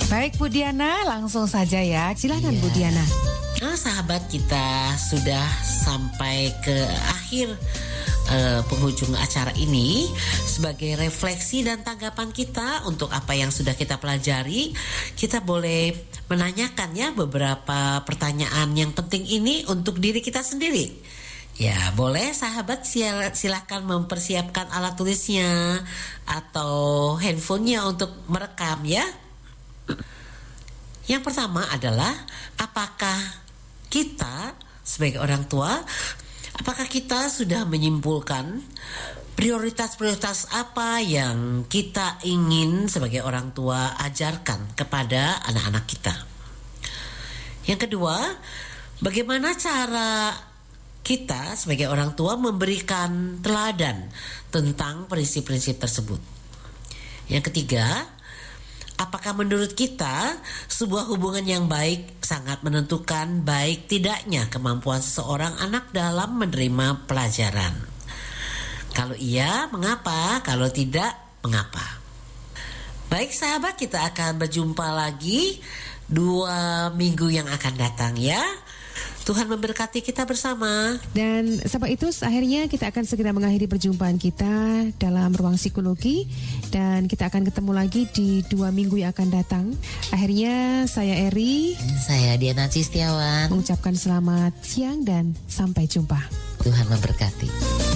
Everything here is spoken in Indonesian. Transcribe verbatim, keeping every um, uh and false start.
Baik Bu Diana, langsung saja ya. Silakan Iya. Bu Diana. Nah, sahabat, kita sudah sampai ke akhir uh, penghujung acara ini. Sebagai refleksi dan tanggapan kita untuk apa yang sudah kita pelajari, kita boleh menanyakan ya beberapa pertanyaan yang penting ini untuk diri kita sendiri. Ya, boleh sahabat sil- silahkan mempersiapkan alat tulisnya atau handphonenya untuk merekam ya. Yang pertama adalah, apakah kita sebagai orang tua, apakah kita sudah menyimpulkan prioritas-prioritas apa yang kita ingin sebagai orang tua ajarkan kepada anak-anak kita? Yang kedua, bagaimana cara kita sebagai orang tua memberikan teladan tentang prinsip-prinsip tersebut? Yang ketiga, apakah menurut kita sebuah hubungan yang baik sangat menentukan baik tidaknya kemampuan seseorang anak dalam menerima pelajaran? Kalau iya, mengapa? Kalau tidak, mengapa? Baik sahabat, kita akan berjumpa lagi dua minggu yang akan datang ya. Tuhan memberkati kita bersama. Dan sahabat itu akhirnya kita akan segera mengakhiri perjumpaan kita dalam ruang psikologi. Dan kita akan ketemu lagi di dua minggu yang akan datang. Akhirnya saya Eri, Saya Diana Cistiawan. mengucapkan selamat siang dan sampai jumpa. Tuhan memberkati.